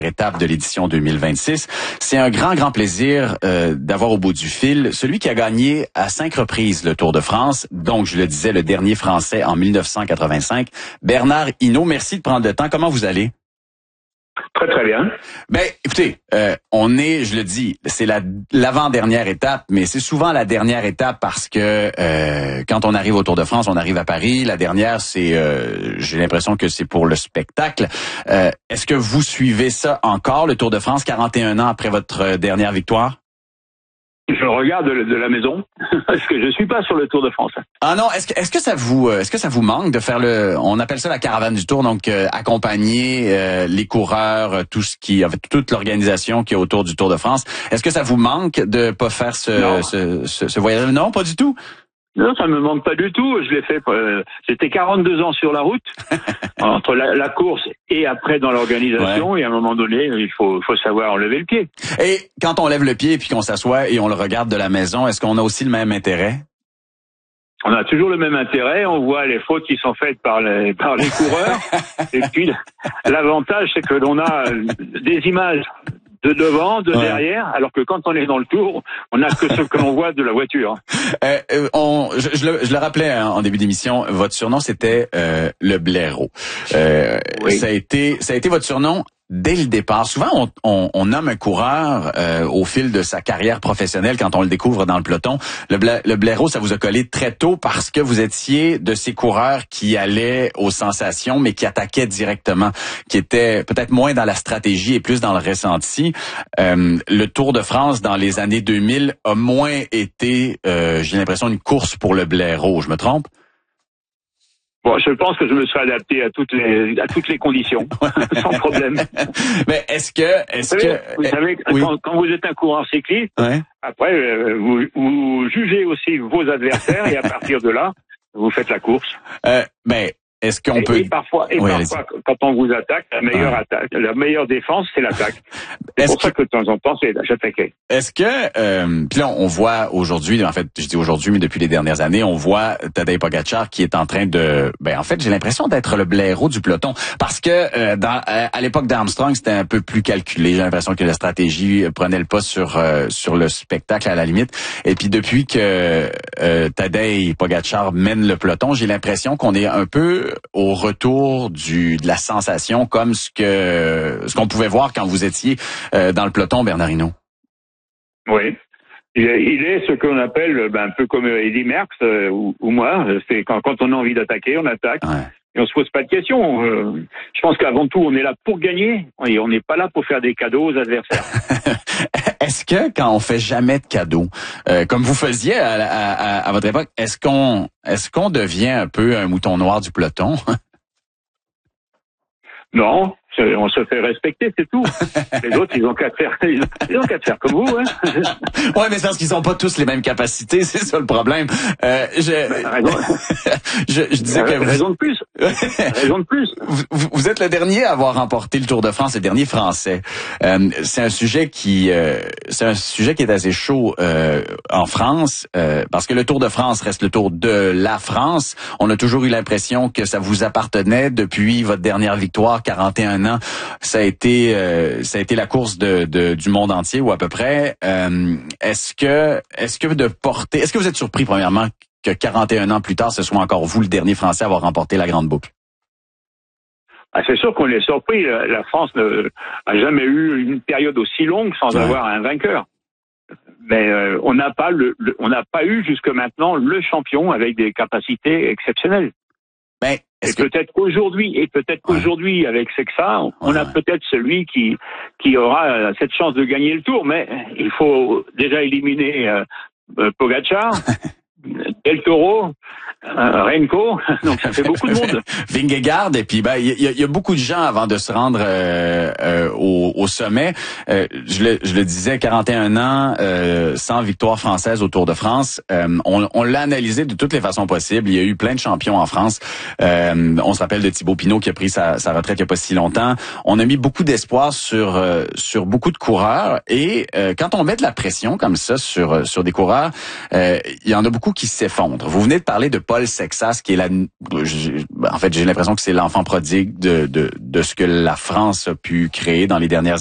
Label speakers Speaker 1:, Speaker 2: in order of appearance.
Speaker 1: étape de l'édition 2026. C'est un grand plaisir d'avoir au bout du fil celui qui a gagné à 5 reprises le Tour de France, donc je le disais, le dernier Français en 1985, Bernard Hinault. Merci de prendre le temps. Comment vous allez?
Speaker 2: Très bien.
Speaker 1: Ben, écoutez, on est, je le dis, c'est l'avant-dernière étape, mais c'est souvent la dernière étape parce que quand on arrive au Tour de France, on arrive à Paris. La dernière, c'est, j'ai l'impression que c'est pour le spectacle. Est-ce que vous suivez ça encore, le Tour de France, 41 ans après votre dernière victoire?
Speaker 2: Je regarde de la maison parce que je suis pas sur le Tour de France.
Speaker 1: Ah non, est-ce que ça vous manque de faire on appelle ça la caravane du Tour, donc accompagner les coureurs, toute l'organisation qui est autour du Tour de France. Est-ce que ça vous manque de pas faire ce voyage? Non, pas du tout.
Speaker 2: Non, ça me manque pas du tout. Je l'ai fait. J'étais 42 ans sur la route entre la course et après dans l'organisation. Ouais. Et à un moment donné, il faut savoir lever le pied.
Speaker 1: Et quand on lève le pied et puis qu'on s'assoit et on le regarde de la maison, est-ce qu'on a aussi le même intérêt?
Speaker 2: On a toujours le même intérêt. On voit les fautes qui sont faites par les coureurs. Et puis l'avantage, c'est que l'on a des images de devant, de derrière, alors que quand on est dans le Tour, on n'a que ce que l'on voit de la voiture.
Speaker 1: Je le rappelais en début d'émission, votre surnom c'était le blaireau. Oui. Ça a été votre surnom dès le départ. Souvent, on nomme un coureur au fil de sa carrière professionnelle quand on le découvre dans le peloton. Le blaireau, ça vous a collé très tôt parce que vous étiez de ces coureurs qui allaient aux sensations, mais qui attaquaient directement, qui étaient peut-être moins dans la stratégie et plus dans le ressenti. Le Tour de France, dans les années 2000, a moins été, j'ai l'impression, une course pour le blaireau. Je me trompe?
Speaker 2: Bon, je pense que je me serais adapté à toutes les conditions, sans problème.
Speaker 1: Mais
Speaker 2: vous savez,
Speaker 1: oui.
Speaker 2: quand vous êtes un coureur cycliste, après, vous jugez aussi vos adversaires et à partir de là, vous faites la course.
Speaker 1: Mais est-ce qu'on peut...
Speaker 2: Et parfois, quand on vous attaque, la meilleure défense, c'est l'attaque. C'est pour ça que de temps en temps, c'est j'attaquais.
Speaker 1: Est-ce que... puis là, on voit aujourd'hui, en fait, je dis aujourd'hui, mais depuis les dernières années, on voit Tadej Pogačar qui est en train de... en fait, j'ai l'impression d'être le blaireau du peloton. Parce que à l'époque d'Armstrong, c'était un peu plus calculé. J'ai l'impression que la stratégie prenait le pas sur le spectacle à la limite. Et puis depuis que Tadej Pogačar mène le peloton, j'ai l'impression qu'on est un peu au retour de la sensation comme ce qu'on pouvait voir quand vous étiez dans le peloton, Bernard Hinault.
Speaker 2: Oui. Il est ce qu'on appelle un peu comme Eddy Merckx ou moi, c'est quand on a envie d'attaquer, on attaque. Ouais. Et on se pose pas de questions. Je pense qu'avant tout, on est là pour gagner et on n'est pas là pour faire des cadeaux aux adversaires.
Speaker 1: Est-ce que quand on fait jamais de cadeaux, comme vous faisiez à votre époque, est-ce qu'on devient un peu un mouton noir du peloton?
Speaker 2: Non, on se fait respecter, c'est tout. Les autres, ils ont qu'à faire comme vous, hein.
Speaker 1: Ouais, mais c'est parce qu'ils ont pas tous les mêmes capacités, c'est ça le problème. Je disais que
Speaker 2: raison de plus. Raison de plus.
Speaker 1: Vous êtes le dernier à avoir remporté le Tour de France, le dernier Français. C'est un sujet qui est assez chaud en France, parce que le Tour de France reste le Tour de la France. On a toujours eu l'impression que ça vous appartenait depuis votre dernière victoire, 41 ans. Ça a été la course du monde entier ou à peu près. Est-ce que vous êtes surpris premièrement que 41 ans plus tard, ce soit encore vous le dernier Français à avoir remporté la grande boucle?
Speaker 2: C'est sûr qu'on est surpris. La France n'a jamais eu une période aussi longue sans avoir un vainqueur. Mais on n'a pas eu jusque maintenant le champion avec des capacités exceptionnelles. Et peut-être qu'aujourd'hui, avec Sexa, on a peut-être celui qui aura cette chance de gagner le Tour, mais il faut déjà éliminer Pogačar, Del Toro, Renko, donc ça fait beaucoup de monde.
Speaker 1: Vingegaard, et puis il y a beaucoup de gens avant de se rendre au sommet. Je le disais, 41 ans, 100 victoires françaises au Tour de France. On l'a analysé de toutes les façons possibles. Il y a eu plein de champions en France. On se rappelle de Thibaut Pinot qui a pris sa retraite il y a pas si longtemps. On a mis beaucoup d'espoir sur beaucoup de coureurs, et quand on met de la pression comme ça sur des coureurs, il y en a beaucoup tout qui s'effondre. Vous venez de parler de Paul Sexas, qui est en fait, j'ai l'impression que c'est l'enfant prodigue de ce que la France a pu créer dans les dernières